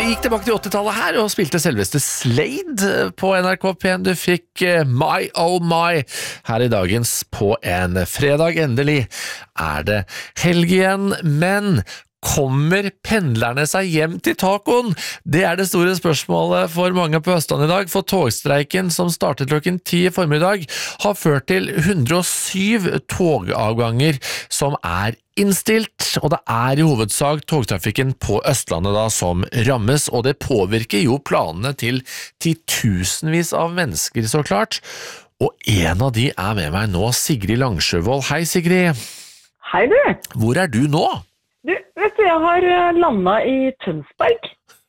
gikk tilbake til 80-tallet her og spilte selveste Slade på NRK P1. Du fikk My Oh My her i dagens På en fredag. Endelig det helg igjen, men kommer pendlerne seg hjem til tacoen? Det det store spørsmålet for mange på Østlandet i dag, for togstreiken som startet klokken 10 i formiddag har ført til 107 togavganger som innstilt, og det i hovedsak togtrafikken på Østlandet da som rammes, og det påvirker jo planene til titusenvis av mennesker så klart. Og en av de med meg nå, Sigrid Langsjøvold. Hei Sigrid! Hei du! Hvor du nå? Du, vet du, jeg har landet i Tønsberg,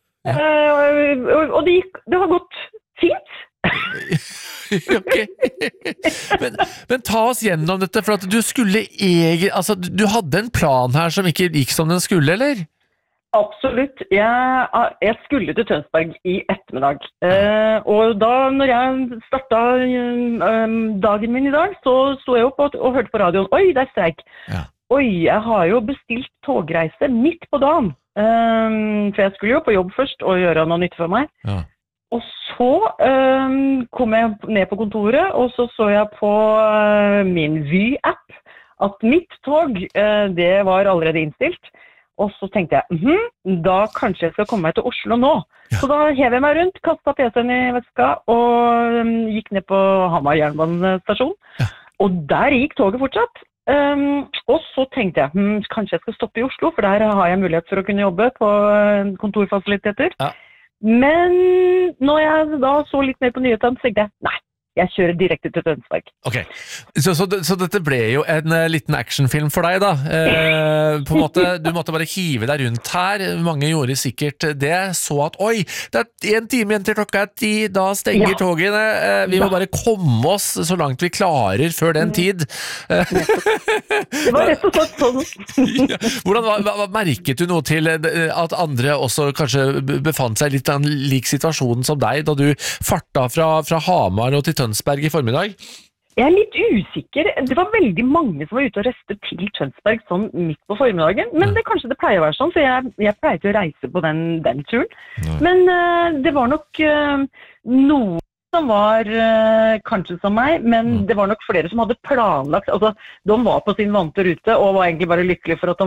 og det har gått fint. Ok, men ta oss gjennom dette, for at du skulle du hadde en plan her som ikke gikk som den skulle, eller? Absolutt, jeg skulle til Tønsberg i ettermiddag, og da når jeg startet dagen min i dag, så sto jeg opp og hørte på radioen, oi, det streik. Ja. Oi, jeg har jo bestilt togreise midt på dagen, for jeg skulle jo på jobb først og gjøre noe nytt for meg. Ja. Og så kom jeg ned på kontoret, og så jeg på min Vy-app at mitt tog, det var allerede innstilt. Og så tenkte jeg, da kanskje jeg skal komme meg til Oslo nå. Ja. Så da hev jeg meg rundt, kastet PC-en i veska og gikk ned på Hamar jernbanestasjon. Ja. Og der gikk toget fortsatt. Og så tenkte jeg, kanskje jeg skal stoppe i Oslo, for der har jeg mulighet for å kunne jobbe på kontorfasiliteter. Ja. Men når jeg da så litt mer på nyhetene, så tenkte jeg, nei, jeg kjører direkte til Tønsberg. Ok, så dette ble jo en liten actionfilm for deg da. På en måte, du måtte bare hive deg rundt her. Mange gjorde sikkert det. Så at, oi, det 1 time igjen til klokka 10, da stenger togene. Vi må bare komme oss så langt vi klarer før den tid. Det var rett og slett sånn. Hvordan merket du noe til at andre også kanskje befant seg litt av en lik situasjon som deg, da du farta fra Hamar og til Tønsberg i formiddag? Jeg litt usikker. Det var veldig mange som var ute og reste til Tønsberg sånn midt på formiddagen, men kanskje det pleier å være sånn, for jeg pleier til å reise på den turen. Men det var nok noen som var kanskje som meg, men det var nok flere som hadde planlagt, altså de var på sin vante rute og var egentlig bare lykkelige for at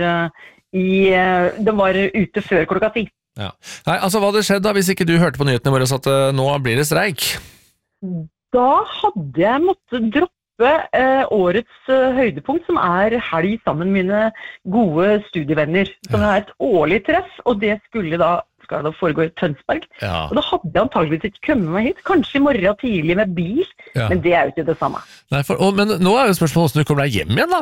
de var ute før klokka 10. Ja. Nei, altså hva hadde skjedd da hvis ikke du hørte på nyhetene våre at nå blir det streik? Da hadde jeg måttet droppe årets høydepunkt, som helg sammen med mine gode studievenner, som et årlig treff, og det skal da foregå i Tønsberg. Ja. Og da hadde jeg antageligvis ikke kommet meg hit, kanskje i morgen tidlig med bil, men det jo ikke det samme. Nei, men nå jo spørsmålet hvordan du kommer deg hjem igjen da?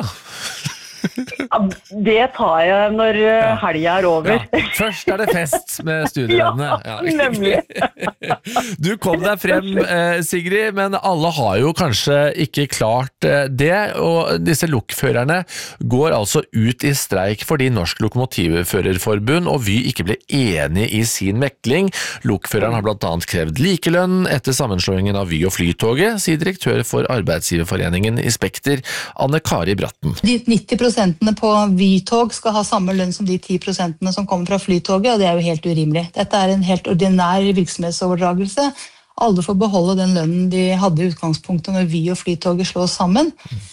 Ja, det tar jeg når helgen over. Ja. Først det fest med studievennene. Ja, nemlig. Du kom deg frem, Sigrid, men alle har jo kanskje ikke klart det, og disse lokførerne går altså ut i streik fordi Norsk Lokomotivførerforbund og Vy ikke ble enige i sin mekling. Lokføreren har blant annet krevd likelønn etter sammenslåingen av Vy og Flytoget, sier direktør for Arbeidsgiverforeningen i Spekter, Anne-Kari Bratten. De 90% på Vy-tog skal ha samme lønn som de 10% som kommer fra Flytoget, og det jo helt urimelig. Dette en helt ordinær virksomhetsoverdragelse. Alle får beholde den lønnen de hadde i utgangspunktet når Vy og Flytoget slås sammen.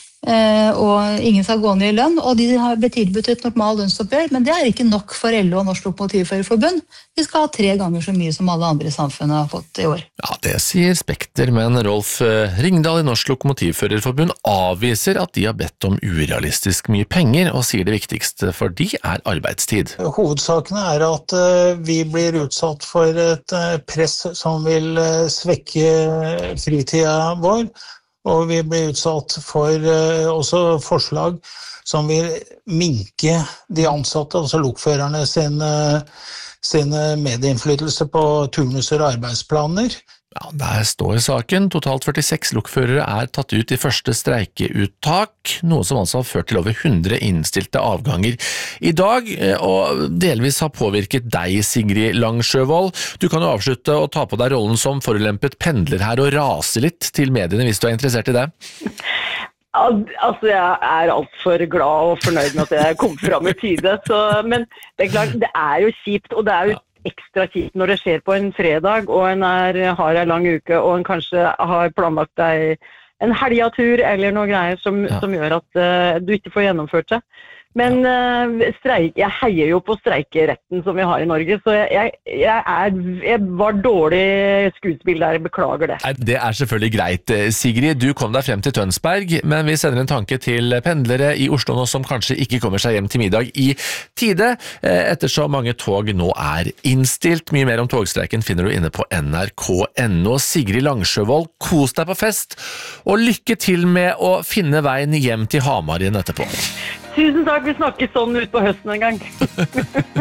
Og ingen skal gå ned i lønn, og de har blitt tilbudt et normal lønnsoppgjør, men det ikke nok for LO og Norsk Lokomotivførerforbund. De skal ha 3 ganger så mye som alle andre i samfunnet har fått i år. Ja, det sier Spekter, men Rolf Ringdal i Norsk Lokomotivførerforbund avviser at de har bedt om urealistisk mye penger, og sier det viktigste for de arbeidstid. Hovedsaken at vi blir utsatt for et press som vil svekke fritida vår, og vi blir utsatt for også forslag som vil minke de ansatte, altså lokførerne sin medinnflytelse på turnuser og arbeidsplaner. Ja, der står saken. Totalt 46 lokførere tatt ut i første streikeuttak, noe som altså har ført til over 100 innstilte avganger i dag, og delvis har påvirket deg, Sigrid Langsjøvold. Du kan jo avslutte å ta på deg rollen som forulempet pendler her og rase litt til mediene hvis du interessert i det. Altså, jeg alt for glad og fornøyd med at jeg kom fram i tide, men det klart, det jo kjipt, og det jo ekstra kjipt når det skjer på en fredag, og en har en lang uke, og en kanskje har planlagt deg en helgetur eller noe greier som gjør at du ikke får gjennomført det. Men jeg heier jo på streikeretten som vi har i Norge, så jeg var dårlig skuespill der, beklager det. Nei, det selvfølgelig greit. Sigrid, du kom deg frem til Tønsberg, men vi sender en tanke til pendlere i Oslo nå som kanskje ikke kommer seg hjem til middag i tide, ettersom mange tog nå innstilt. Mye mer om togstreiken finner du inne på nrk.no. Sigrid Langsjøvold, kos deg på fest, og lykke til med å finne veien hjem til Hamar igjen etterpå. Tusen takk, vi snakkes sånn ut på høsten en gang.